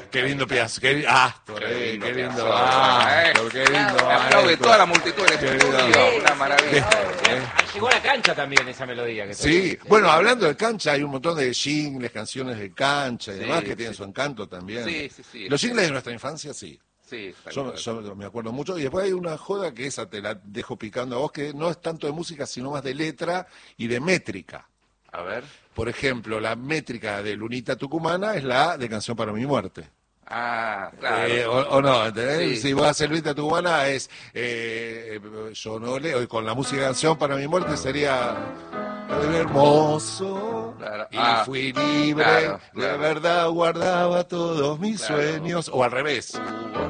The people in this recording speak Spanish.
Qué lindo piazo, qué lindo Astor, qué lindo Astor, qué lindo. Me aplaude toda la multitud del estudio, una maravilla. Llegó a la cancha también esa melodía. Que sí, bueno, hablando de cancha, hay un montón de jingles, canciones de cancha y demás que tienen su encanto también. Sí. Los jingles de nuestra infancia, sí. Sí, yo me acuerdo mucho. Y después hay una joda que esa te la dejo picando a vos, que no es tanto de música, sino más de letra y de métrica. A ver. Por ejemplo, la métrica de Lunita Tucumana es la de Canción para mi muerte. Ah, claro. O no, ¿entendés? Sí. Si vos haces Lunita Tucumana es yo no leo, y con la música de Canción para mi muerte sería hermoso, Claro. y fui libre, claro. de verdad guardaba todos mis sueños, o al revés.